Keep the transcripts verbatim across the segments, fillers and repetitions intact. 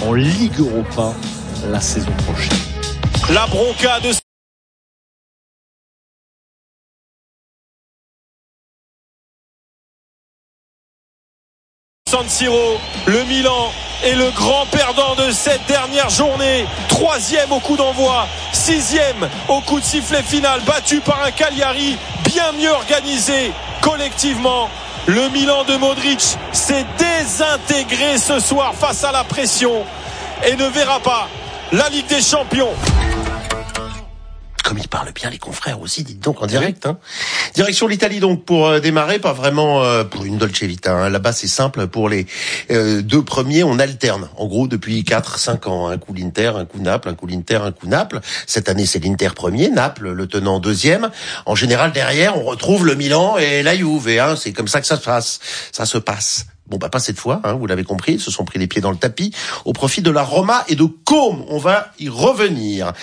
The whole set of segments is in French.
en Ligue Europa la saison prochaine. La bronca de San Siro, le Milan est le grand perdant de cette dernière journée. Troisième au coup d'envoi, sixième au coup de sifflet final, battu par un Cagliari bien mieux organisé collectivement. Le Milan de Modric s'est désintégré ce soir face à la pression et ne verra pas la Ligue des Champions. Comme il parle bien les confrères aussi, dites donc en direct. Hein. Direction l'Italie donc pour euh, démarrer, pas vraiment euh, pour une Dolce Vita. Hein. Là-bas c'est simple, pour les euh, deux premiers on alterne. En gros depuis quatre cinq ans, un coup l'Inter, un coup Naples, un coup l'Inter, un coup Naples. Cette année c'est l'Inter premier, Naples le tenant deuxième. En général derrière on retrouve le Milan et la Juve. Hein. C'est comme ça que ça se passe. Ça se passe. Bon, bah pas cette fois, hein, vous l'avez compris, ils se sont pris les pieds dans le tapis au profit de la Roma et de Côme. On va y revenir.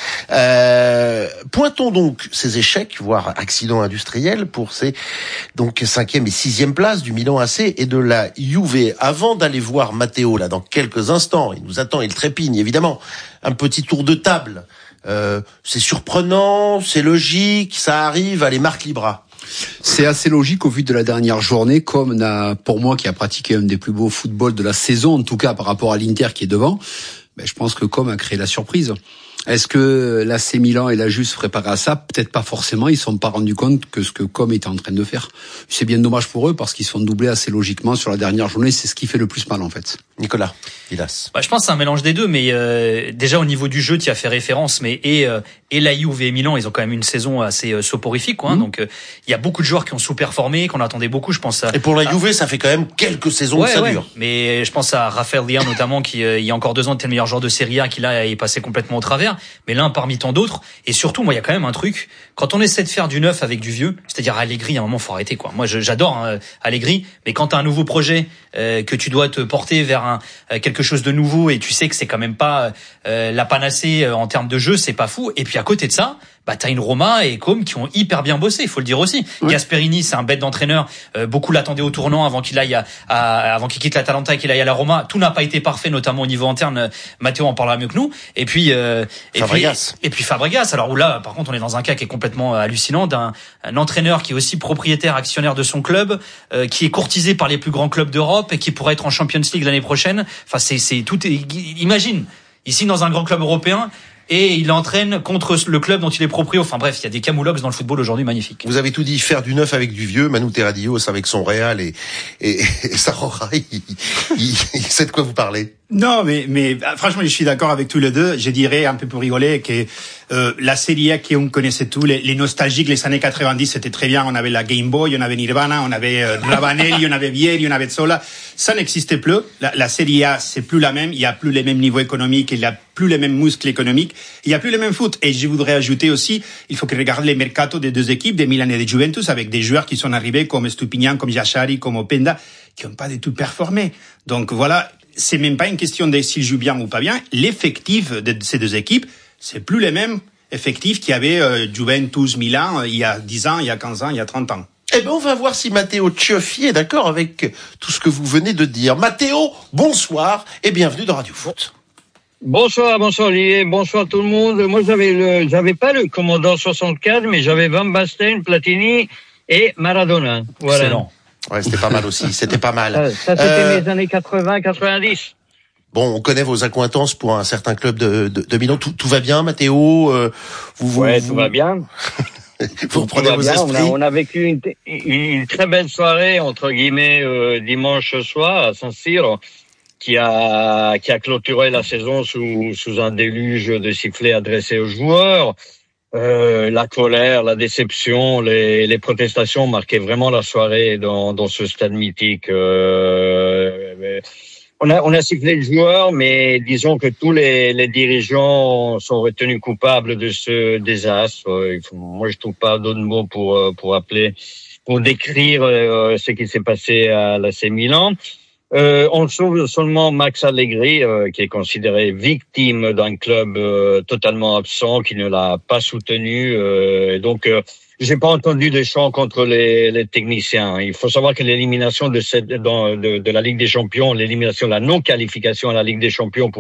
Euh, pointons donc ces échecs, voire accidents industriels, pour ces donc cinquième et sixième places du Milan A C et de la Juve. Avant d'aller voir Matteo, là, dans quelques instants, il nous attend, il trépigne, évidemment, un petit tour de table. Euh, c'est surprenant, c'est logique, ça arrive, allez, Marc Libra. C'est assez logique au vu de la dernière journée, comme n'a, pour moi qui a pratiqué un des plus beaux footballs de la saison, en tout cas par rapport à l'Inter qui est devant, ben je pense que Com a créé la surprise. Est-ce que l'A C Milan et la Juve se préparaient à ça ? Peut-être pas forcément, ils ne se sont pas rendus compte que ce que Com était en train de faire. C'est bien dommage pour eux parce qu'ils se sont doublés assez logiquement sur la dernière journée, c'est ce qui fait le plus mal en fait. Nicolas Villas. Bah, je pense que c'est un mélange des deux, mais euh, déjà au niveau du jeu, tu y as fait référence, mais et euh, et la Juve et Milan, ils ont quand même une saison assez euh, soporifique, quoi. Hein, mmh. Donc il euh, y a beaucoup de joueurs qui ont sous-performé, qu'on attendait beaucoup. Je pense à. Et pour la Juve, à... ça fait quand même quelques saisons ouais, que ça ouais. dure. Mais je pense à Raphaël Leao notamment, qui euh, il y a encore deux ans était le meilleur joueur de Serie A, qui là est passé complètement au travers. Mais l'un parmi tant d'autres. Et surtout, moi, il y a quand même un truc. Quand on essaie de faire du neuf avec du vieux, c'est-à-dire Allegri, à un moment, faut arrêter, quoi. Moi, je, j'adore hein, Allegri, mais quand t'as un nouveau projet euh, que tu dois te porter vers un euh, quelque chose de nouveau et tu sais que c'est quand même pas euh, la panacée euh, en termes de jeu, c'est pas fou. Et puis à côté de ça, bah t'as une Roma et Com qui ont hyper bien bossé, il faut le dire aussi. Ouais. Gasperini, c'est un bête d'entraîneur. Euh, beaucoup l'attendaient au tournant avant qu'il aille à, à avant qu'il quitte l'Atalanta et qu'il aille à la Roma. Tout n'a pas été parfait, notamment au niveau interne. Matteo en parlera mieux que nous. Et puis euh, et Fabregas. puis et puis Fabregas. Alors là, par contre, on est dans un cas qui est complètement hallucinant d'un un entraîneur qui est aussi propriétaire actionnaire de son club, euh, qui est courtisé par les plus grands clubs d'Europe et qui pourrait être en Champions League l'année prochaine. Enfin, c'est c'est tout. Est, imagine ici dans un grand club européen. Et il entraîne contre le club dont il est proprio. Enfin bref, il y a des camoulox dans le football aujourd'hui magnifiques. Vous avez tout dit, faire du neuf avec du vieux. Manu Terradios avec son Real et, et, et Sarora, il, il, il sait de quoi vous parlez. Non, mais, mais franchement, je suis d'accord avec tous les deux. Je dirais, un peu pour rigoler, que euh, la Serie A qu'on connaissait tous, les, les nostalgiques, les années quatre-vingt-dix, c'était très bien. On avait la Game Boy, on avait Nirvana, on avait euh, Ravanelli, on avait Vieri, on avait Zola. Ça n'existait plus. La, la Serie A, c'est plus la même. Il y a plus les mêmes niveaux économiques, il y a plus les mêmes muscles économiques, il y a plus les mêmes foot. Et je voudrais ajouter aussi, il faut que regarde les mercatos des deux équipes, des Milan et des Juventus, avec des joueurs qui sont arrivés comme Stupinian, comme Yachari, comme Openda, qui n'ont pas du tout performé. Donc voilà. C'est même pas une question de s'ils jouent bien ou pas bien. L'effectif de ces deux équipes, c'est plus les mêmes effectifs qu'il y avait euh, Juventus, Milan, euh, il y a dix ans, il y a quinze ans, il y a trente ans. Eh ben, on va voir si Matteo Cioffi est d'accord avec tout ce que vous venez de dire. Matteo, bonsoir et bienvenue dans Radio Foot. Bonsoir, bonsoir Olivier, bonsoir tout le monde. Moi, j'avais le, j'avais pas le Commodore soixante-quatre, mais j'avais Van Basten, Platini et Maradona. Voilà. Excellent. Ouais, c'était pas mal aussi, c'était pas mal. Ça, ça c'était euh... mes années quatre-vingts quatre-vingt-dix. Bon, on connaît vos accointances pour un certain club de, de, de Milan. Tout, tout va bien, Matteo euh, vous, Ouais, vous, tout va bien. vous reprenez vos bien. esprits. On a, on a vécu une, une, une très belle soirée, entre guillemets, euh, dimanche soir à San Siro, qui a, qui a clôturé la saison sous, sous un déluge de sifflets adressés aux joueurs. Euh, la colère, la déception, les, les protestations marquaient vraiment la soirée dans, dans ce stade mythique. Euh, on a, on a sifflé le joueur, mais disons que tous les, les dirigeants sont retenus coupables de ce désastre. Il faut, moi, je trouve pas d'autres mots pour, pour appeler, pour décrire euh, ce qui s'est passé à l'A C Milan. Euh, on sauve seulement Max Allegri, euh, qui est considéré victime d'un club euh, totalement absent, qui ne l'a pas soutenu. Euh, donc, euh, j'ai pas entendu des chants contre les, les techniciens. Il faut savoir que l'élimination de, cette, dans, de, de la Ligue des Champions, l'élimination, la non-qualification à la Ligue des Champions pour